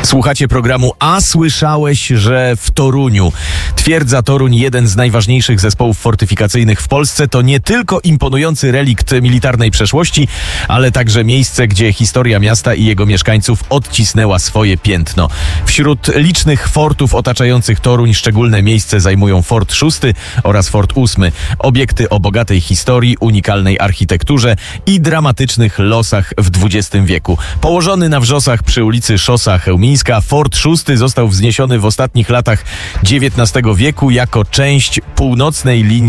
Słuchacie programu A słyszałeś, że w Toruniu? Twierdza Toruń, jeden z najważniejszych zespołów fortyfikacyjnych w Polsce, to nie tylko imponujący relikt militarnej przeszłości, ale także miejsce, gdzie historia miasta i jego mieszkańców odcisnęła swoje piętno. Wśród licznych fortów otaczających Toruń szczególne miejsce zajmują Fort 6 oraz Fort 8. Obiekty o bogatej historii, unikalnej architekturze i dramatycznych losach w XX wieku. Położony na wrzosach przy ulicy Szosa Chełmińska, Fort 6 został wzniesiony w ostatnich latach XIX wieku jako część północnej linii